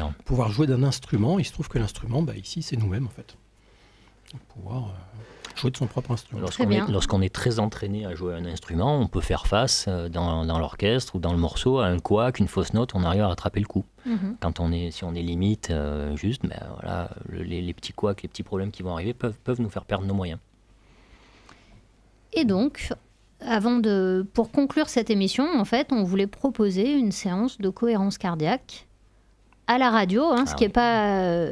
Bien. pouvoir jouer d'un instrument. Il se trouve que l'instrument, ici, c'est nous-mêmes en fait. Pouvoir jouer de son propre instrument. Lorsqu'on est très entraîné à jouer un instrument, on peut faire face dans l'orchestre ou dans le morceau à un couac, une fausse note, on arrive à rattraper le coup. Si on est limite, juste, les petits couacs, les petits problèmes qui vont arriver peuvent nous faire perdre nos moyens. Et donc, pour conclure cette émission, en fait, on voulait proposer une séance de cohérence cardiaque à la radio, ce qui n'est pas...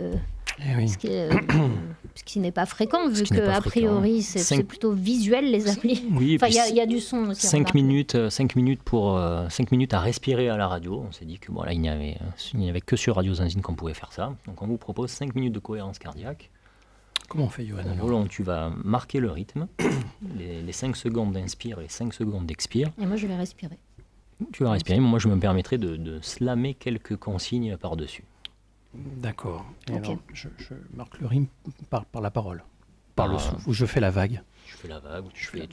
ce qui n'est pas fréquent, vu qu'a priori, c'est plutôt visuel, les applis. Oui, il y a du son aussi. 5 minutes à respirer à la radio. On s'est dit que il n'y avait que sur Radio Zinzine qu'on pouvait faire ça. Donc on vous propose 5 minutes de cohérence cardiaque. Comment on fait, Johan? Roland, tu vas marquer le rythme, les 5 secondes d'inspire, les 5 secondes d'expire. Et moi, je vais respirer. Tu vas respirer, moi je me permettrai de slammer quelques consignes par-dessus. D'accord. Et alors, je marque le rythme par la parole, par le souffle, ou je fais la vague. Je fais la vague,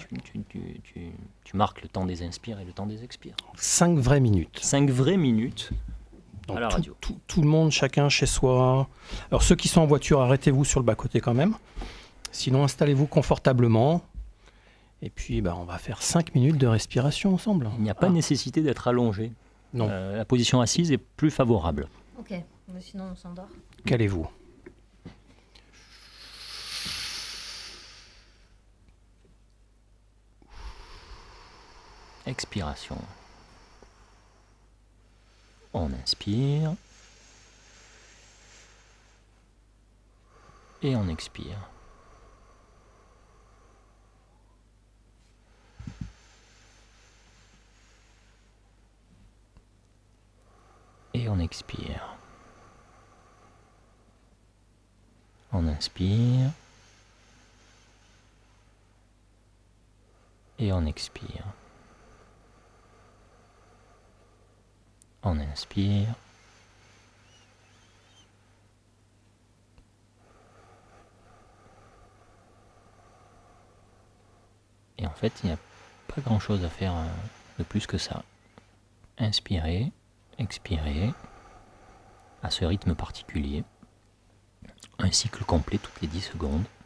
tu marques le temps des inspires et le temps des expires. 5 vraies minutes. 5 vraies minutes. Donc, à la radio. Tout le monde, chacun chez soi. Alors ceux qui sont en voiture, arrêtez-vous sur le bas-côté quand même. Sinon, installez-vous confortablement. Et puis, on va faire 5 minutes de respiration ensemble. Il n'y a pas nécessité d'être allongé. Non. La position assise est plus favorable. Ok, mais sinon on s'endort. Calez-vous. Expiration. On inspire. Et on expire. Et on expire. On inspire. Et on expire. On inspire. Et en fait, il n'y a pas grand-chose à faire de plus que ça. Inspirer, expirer, à ce rythme particulier. Un cycle complet toutes les 10 secondes.